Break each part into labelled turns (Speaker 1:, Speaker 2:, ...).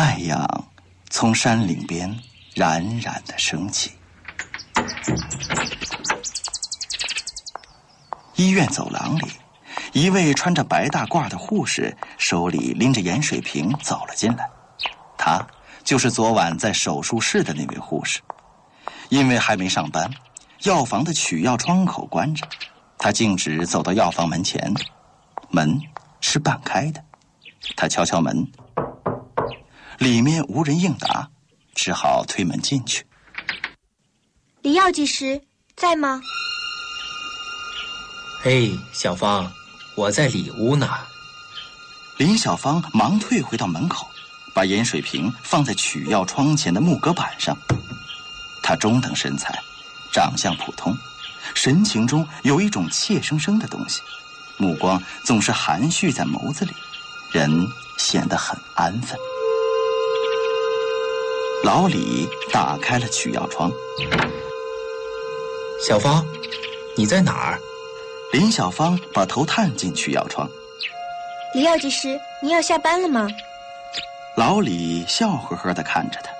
Speaker 1: 太阳从山岭边冉冉地升起。医院走廊里，一位穿着白大褂的护士手里拎着盐水瓶走了进来。她就是昨晚在手术室的那位护士。因为还没上班，药房的取药窗口关着，她径直走到药房门前，门是半开的。她敲敲门，里面无人应答，只好推门进去。
Speaker 2: 李药剂师在吗？
Speaker 3: 嘿，小芳，我在里屋呢。
Speaker 1: 林小芳忙退回到门口，把盐水瓶放在取药窗前的木隔板上。她中等身材，长相普通，神情中有一种怯生生的东西，目光总是含蓄在眸子里，人显得很安分。老李打开了取药窗。
Speaker 3: 小芳，你在哪儿？
Speaker 1: 林小芳把头探进取药窗。
Speaker 2: 李药剂师，您要下班了吗？
Speaker 1: 老李笑呵呵地看着他。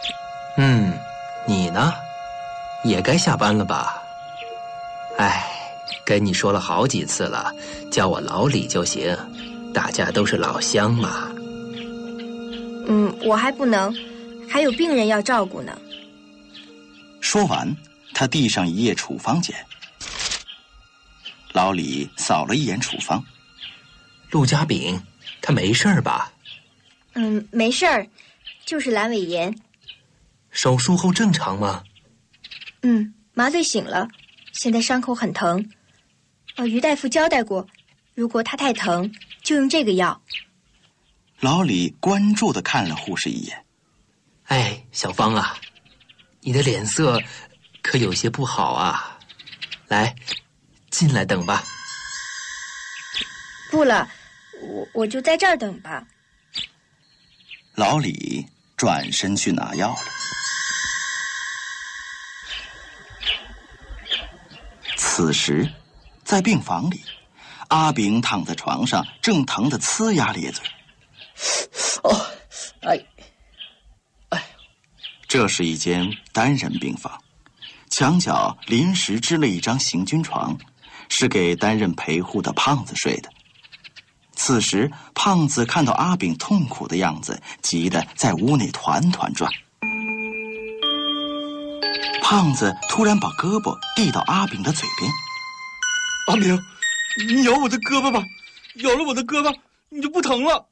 Speaker 3: 你呢？也该下班了吧？哎，跟你说了好几次了，叫我老李就行，大家都是老乡嘛。
Speaker 2: 我还不能，还有病人要照顾呢。
Speaker 1: 说完，他递上一页处方笺。老李扫了一眼处方。
Speaker 3: 陆家炳，他没事吧？
Speaker 2: 没事儿，就是阑尾炎。
Speaker 3: 手术后正常吗？
Speaker 2: 麻醉醒了，现在伤口很疼。于大夫交代过，如果他太疼，就用这个药。
Speaker 1: 老李关注地看了护士一眼。
Speaker 3: 哎，小芳啊，你的脸色可有些不好啊。来，进来等吧。
Speaker 2: 不了，我就在这儿等吧。
Speaker 1: 老李转身去拿药了。此时，在病房里，阿炳躺在床上，正疼得呲牙咧嘴。这是一间单人病房，墙角临时支了一张行军床，是给担任陪护的胖子睡的。此时，胖子看到阿炳痛苦的样子，急得在屋内团团转。胖子突然把胳膊递到阿炳的嘴边。
Speaker 4: 阿炳，你咬我的胳膊吧，咬了我的胳膊，你就不疼了。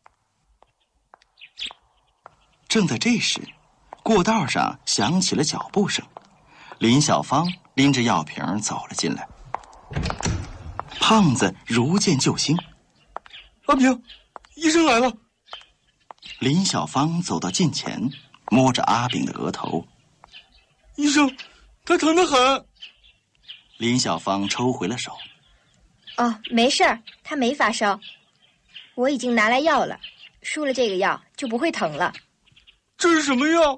Speaker 1: 正在这时，过道上响起了脚步声，林小芳拎着药瓶走了进来。胖子如见救星。
Speaker 4: 阿炳，医生来了。
Speaker 1: 林小芳走到近前，摸着阿炳的额头。
Speaker 4: 医生，他疼得很。
Speaker 1: 林小芳抽回了手。
Speaker 2: 没事儿，他没发烧。我已经拿来药了，输了这个药就不会疼了。
Speaker 4: 这是什么药？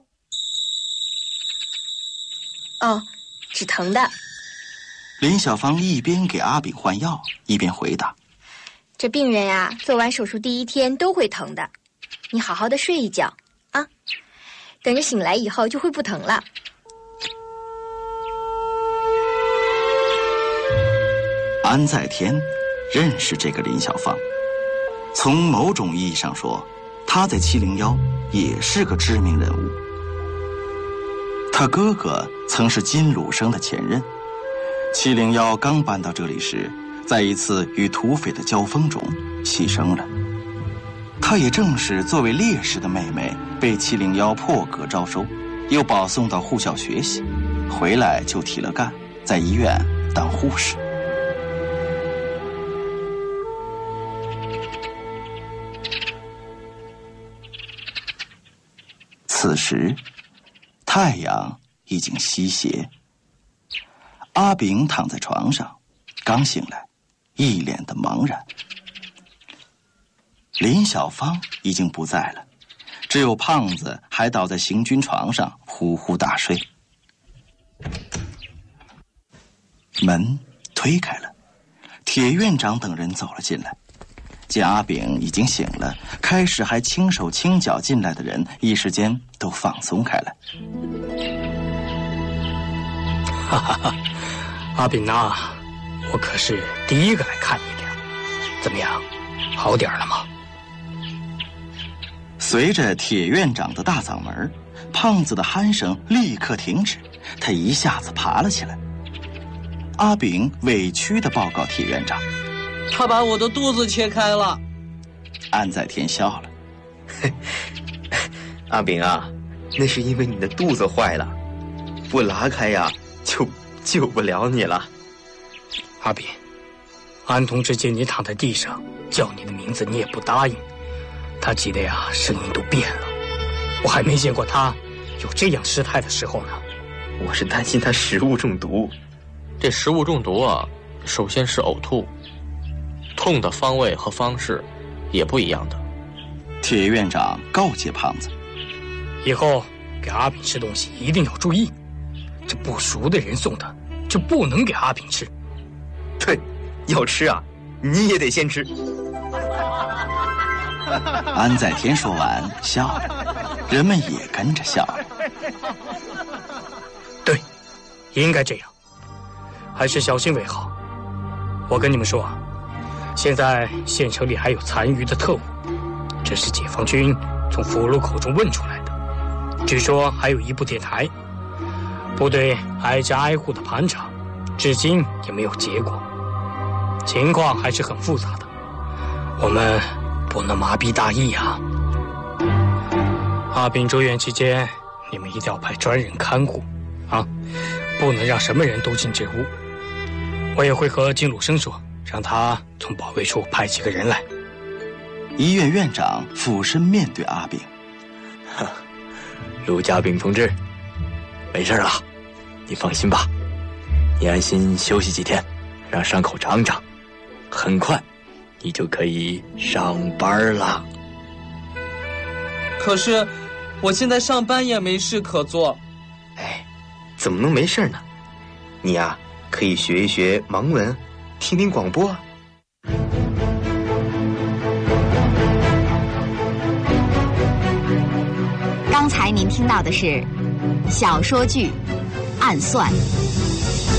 Speaker 2: 止疼的。
Speaker 4: 林小芳一边给阿炳换药，一边回答：
Speaker 2: 这病人呀，做完手术第一天都会疼的，你好好的睡一觉啊，等着醒来以后就会不疼了。
Speaker 1: 安在天认识这个林小芳，从某种意义上说，他在701也是个知名人物。他哥哥曾是金鲁生的前任，701刚搬到这里时，在一次与土匪的交锋中牺牲了。他也正是作为烈士的妹妹，被701破格招收，又保送到护校学习，回来就提了干，在医院当护士。此时，太阳已经西斜。阿炳躺在床上，刚醒来，一脸的茫然。林小芳已经不在了，只有胖子还倒在行军床上呼呼大睡。门推开了，铁院长等人走了进来。 见阿炳已经醒了，开始还轻手轻脚进来的人，一时间都放松开来。
Speaker 5: 哈哈哈，阿炳呐，我可是第一个来看你的，怎么样，好点了吗？
Speaker 1: 随着铁院长的大嗓门，胖子的鼾声立刻停止，他一下子爬了起来。阿炳委屈地报告铁院长：“
Speaker 6: 他把我的肚子切开了。”
Speaker 1: 安在天笑了：“
Speaker 7: 阿炳啊，那是因为你的肚子坏了，不拉开呀，就救不了你了。”
Speaker 5: 阿炳，安同志见你躺在地上，叫你的名字你也不答应，他急得呀声音都变了，我还没见过他有这样失态的时候呢。
Speaker 7: 我是担心他食物中毒。
Speaker 8: 这食物中毒啊，首先是呕吐，痛的方位和方式也不一样的。
Speaker 1: 铁院长告诫胖子：“
Speaker 5: 以后给阿炳吃东西一定要注意，这不熟的人送的就不能给阿炳吃。”
Speaker 7: 对，要吃啊，你也得先吃。
Speaker 1: 安在天说完笑了，人们也跟着笑了。
Speaker 5: 对，应该这样，还是小心为好。我跟你们说啊，现在县城里还有残余的特务，这是解放军从俘虏口中问出来的。据说还有一部电台，部队挨家挨户的盘查，至今也没有结果，情况还是很复杂的。我们不能麻痹大意啊！阿炳住院期间，你们一定要派专人看顾啊，不能让什么人都进这屋。我也会和金鲁生说，让他从保卫处派几个人来。
Speaker 1: 医院院长俯身面对阿炳：“
Speaker 7: 陆家炳同志，没事了，你放心吧，你安心休息几天，让伤口长长，很快你就可以上班了。”
Speaker 6: 可是我现在上班也没事可做。
Speaker 7: 哎，怎么能没事呢？你呀，可以学一学盲文，听听广播。
Speaker 9: 刚才您听到的是小说剧《暗算》。